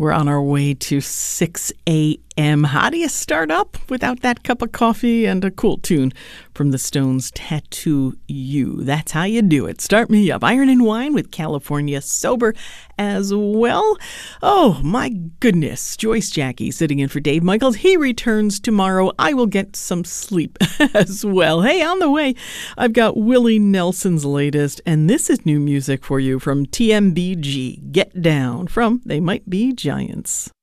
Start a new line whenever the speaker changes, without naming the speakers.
We're on our way to 6 a.m. How do you start up without that cup of coffee and a cool tune from the Stones' Tattoo You? That's how you do it. Start me up. Iron and Wine with California Sober as well. Oh, my goodness. Joyce Jackie sitting in for Dave Michaels. He returns tomorrow. I will get some sleep as well. Hey, on the way, I've got Willie Nelson's latest, and this is new music for you from TMBG. Get Down from They Might Be Giants.